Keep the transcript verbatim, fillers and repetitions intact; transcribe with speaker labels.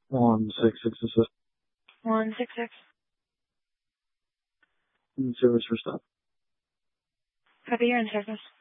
Speaker 1: One six six assist.
Speaker 2: One six six.
Speaker 1: Service for stop.
Speaker 2: Copy, you're in service.